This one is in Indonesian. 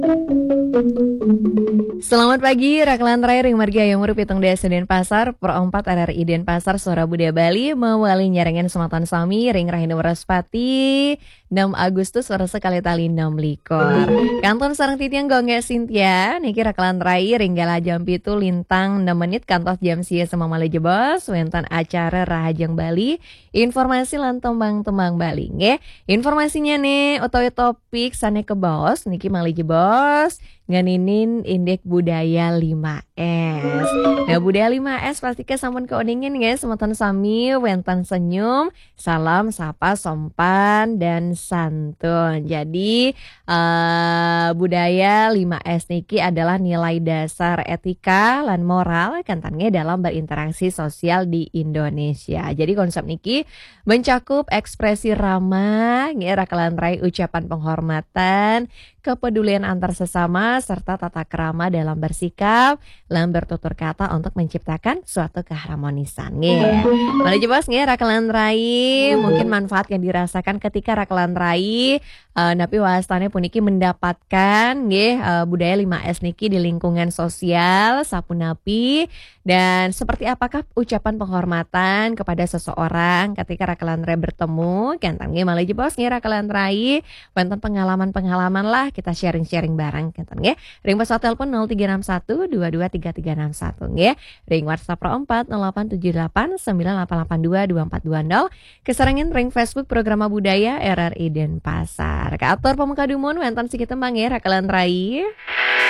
Selamat pagi, Raklan Rai Ring Margi Ayam Murup Pitung Desa Denpasar, Pro 4 RRI Denpasar, Suara Budaya Bali, Mewali Nyarengan Sematan Sami, Ring Rahina Waraspati, 6 Agustus, Suara Sekali Tali 6 Likor. Kanton Sarang Titiang Gongge Sintia, Niki Raklan Rai, Ringgala Jam Pitu, Lintang 6 menit, Kantos Jam Sia Sama Male Jebos, Wentan Acara Rahajang Bali, Informasi lan Tembang Bali, nge. Informasinya nih, otoy topik, Sane ke Bos, Niki Male Jebos, nganinin indeks budaya 5S. Nah, budaya 5S pasti sampun keoningin guys, semeton sami wentan senyum, salam sapa sompan dan santun. Jadi budaya 5S niki adalah nilai dasar etika lan moral kantangnya dalam berinteraksi sosial di Indonesia. Jadi konsep niki mencakup ekspresi ramah, rakalan rai ucapan penghormatan, kepedulian antar sesama, serta tata krama dalam bersikap, dalam bertutur kata untuk menciptakan suatu keharmonisan. Mana jebas rakalan rai, mungkin manfaat yang dirasakan ketika rakalan rai napi wastane puniki mendapatkan budaya 5S niki di lingkungan sosial sapunapi, dan seperti apakah ucapan penghormatan kepada seseorang ketika rakalan rai bertemu kentang malah jebos rakalan rai wonten pengalaman-pengalaman lah kita sharing-sharing bareng kenten nggih. Ring WhatsApp telepon 0361 223361 nggih. Ring WhatsApp Pro 4 0878 9882 2420. Kesarengan ring Facebook Programa Budaya RRI Denpasar. Kaatur pemuka dumun wonten sikit tembang nggih rakalan rai.